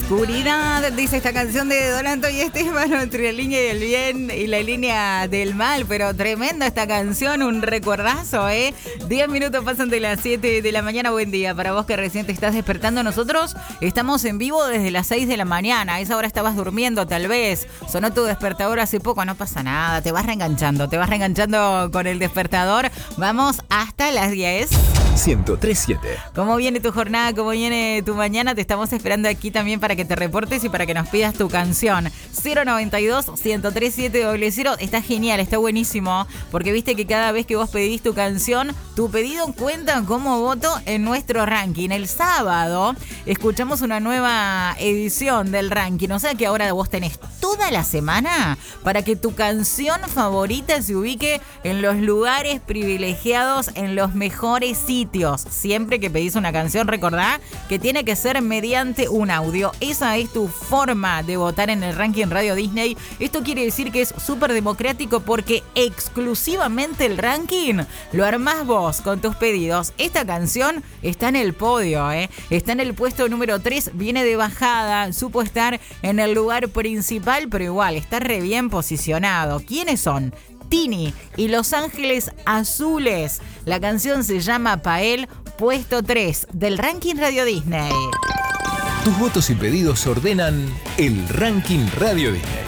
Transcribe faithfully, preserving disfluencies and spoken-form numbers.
oscuridad, dice esta canción de Donato y Estefano, entre la línea del bien y la línea del mal, pero tremenda esta canción, un recuerdazo, ¿eh? diez minutos pasan de las siete de la mañana, buen día para vos que recién te estás despertando. Nosotros estamos en vivo desde las seis de la mañana, a esa hora estabas durmiendo tal vez, sonó tu despertador hace poco, no pasa nada, te vas reenganchando, te vas reenganchando con el despertador, vamos hasta las diez. ciento tres punto siete. ¿Cómo viene tu jornada? ¿Cómo viene tu mañana? Te estamos esperando aquí también para que te reportes y para que nos pidas tu canción. cero noventa y dos, ciento tres punto siete cero. Está genial, está buenísimo, porque viste que cada vez que vos pedís tu canción, tu pedido cuenta como voto en nuestro ranking. El sábado escuchamos una nueva edición del ranking, o sea que ahora vos tenés toda la semana para que tu canción favorita se ubique en los lugares privilegiados, en los mejores sitios. Siempre que pedís una canción, recordá que tiene que ser mediante un audio. Esa es tu forma de votar en el ranking Radio Disney. Esto quiere decir que es súper democrático porque exclusivamente el ranking lo armás vos con tus pedidos. Esta canción está en el podio, ¿eh? Está en el puesto número tres, viene de bajada, supo estar en el lugar principal, pero igual está re bien posicionado. ¿Quiénes son? Tini y Los Ángeles Azules. La canción se llama Pael, puesto tres del ranking Radio Disney. Tus votos y pedidos ordenan el ranking Radio Disney.